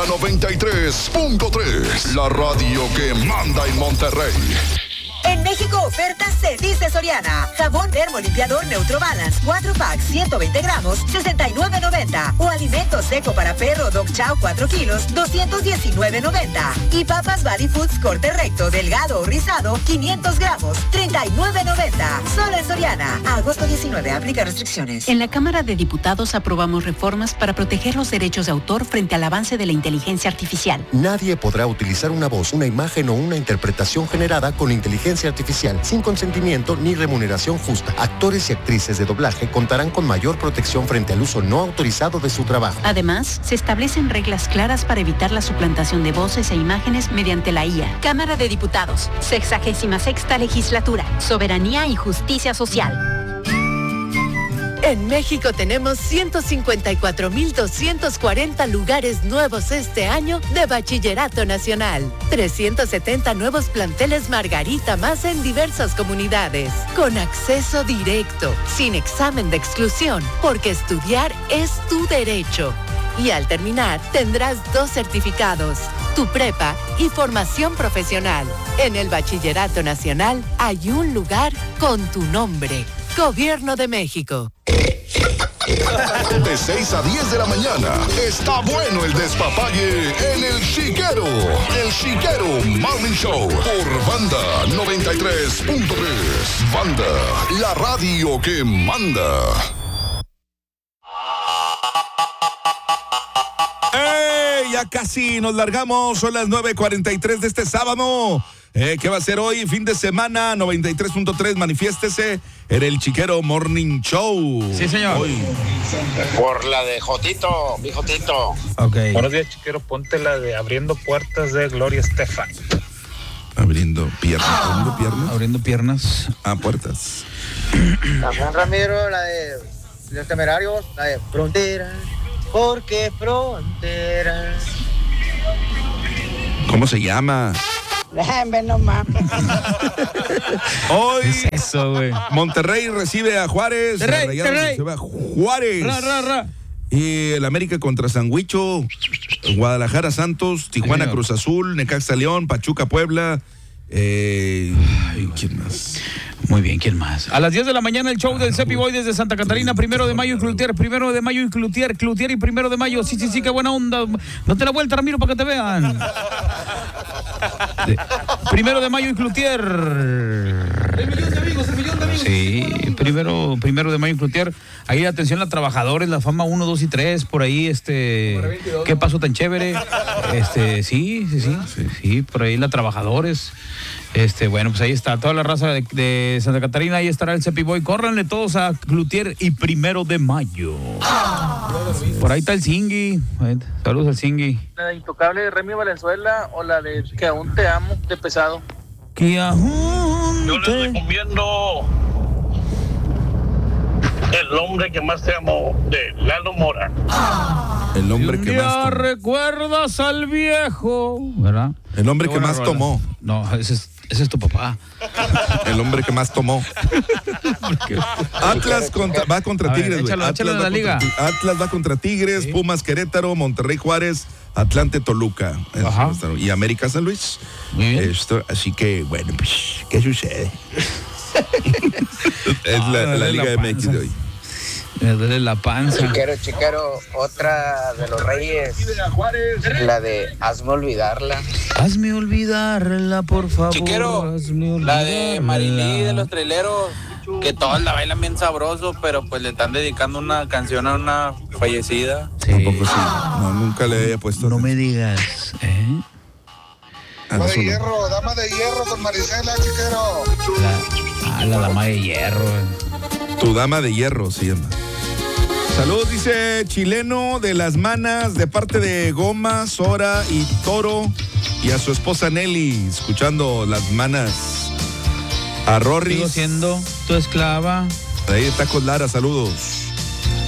93.3, la radio que manda en Monterrey. En México, ofertas se dice Soriana. Jabón termolimpiador Neutrobalance 4 packs 120 gramos, $69.90. O alimento seco para perro Dog Chow 4 kilos, $219.90. Y papas Valley Foods corte recto, delgado o rizado, 500 gramos, $39.90. Solo en Soriana. A agosto 19, aplica restricciones. En la Cámara de Diputados aprobamos reformas para proteger los derechos de autor frente al avance de la inteligencia artificial. Nadie podrá utilizar una voz, una imagen o una interpretación generada con inteligencia artificial sin consentimiento ni remuneración justa. Actores y actrices de doblaje contarán con mayor protección frente al uso no autorizado de su trabajo. Además, se establecen reglas claras para evitar la suplantación de voces e imágenes mediante la IA. Cámara de Diputados, 66ª Legislatura, Soberanía y Justicia Social. En México tenemos 154,240 lugares nuevos este año de Bachillerato Nacional. 370 nuevos planteles Margarita más en diversas comunidades. Con acceso directo, sin examen de exclusión, porque estudiar es tu derecho. Y al terminar, tendrás 2 certificados, tu prepa y formación profesional. En el Bachillerato Nacional hay un lugar con tu nombre. Gobierno de México. De 6 a 10 de la mañana, está bueno el despapalle en El Chiquero. El Chiquero Morning Show por Banda 93.3. Banda, la radio que manda. ¡Ey! Ya casi nos largamos, son las 9:43 de este sábado. ¿Qué va a ser hoy? Fin de semana, 93.3, manifiéstese en El Chiquero Morning Show. Sí, señor. Hoy. Por la de Jotito, mi Jotito. Ok. Buenos días, Chiquero, ponte la de Abriendo Puertas de Gloria Estefan. Abriendo piernas. Abriendo piernas. Puertas. También Ramiro, la de Los Temerarios, la de Fronteras, porque fronteras. ¿Cómo se llama? No mames. Hoy ¿Qué es eso, güey? Monterrey recibe a Juárez. Monterrey. Recibe a Juárez. Ra. Y el América contra San Huicho, Guadalajara Santos, Tijuana Ay, Cruz Azul, Necaxa León, Pachuca Puebla. ¿Quién más? Muy bien, ¿quién más? A las 10 de la mañana el show del Cepi Boy desde Santa Catarina, 1 de mayo y Cloutier, 1 de mayo y Cloutier y 1 de mayo. Sí, qué buena onda. Date la vuelta, Ramiro, para que te vean. 1 de mayo y Cloutier. El millón de amigos. Sí, primero de mayo y Cloutier. Ahí, atención, a trabajadores, la fama 1, 2 y 3, por ahí, ¿qué pasó tan chévere? Sí, por ahí la trabajadores. Bueno, pues ahí está toda la raza de Santa Catarina, ahí estará el Cepi Boy. Córranle todos a Cloutier y 1 de mayo. Por ahí está el Zingui. Saludos al Zingui. ¿La de Intocable de Remy Valenzuela o la de Que aún te amo de Pesado? Que aún Yo les recomiendo El hombre que más te amo de Lalo Mora. El hombre que más tomó. recuerdas al viejo, ¿verdad? El hombre que más tomó. No, ese es tu papá. El hombre que más tomó. Atlas va contra Tigres, güey. Échalo de la liga. Atlas va contra Tigres, sí. Pumas Querétaro, Monterrey Juárez, Atlante Toluca. Y América San Luis. Muy bien. Así que, bueno, pues, ¿qué sucede? Es la Liga MX de hoy. Me duele la panza. Chiquero, otra de los Reyes. La de Hazme Olvidarla. Hazme olvidarla, por favor. Chiquero, la de Marilí de los Traileros, que todos la bailan bien sabroso, pero pues le están dedicando una canción a una fallecida. Sí. Tampoco sí. No, nunca le había puesto. No me digas, Dama de hierro con Marisela, Chiquero. La dama de hierro. Tu dama de hierro se llama. Saludos, dice Chileno de Las Manas, de parte de Goma, Sora y Toro, y a su esposa Nelly, escuchando Las Manas. A Rorris. Sigo siendo tu esclava. Ahí está con Lara, saludos.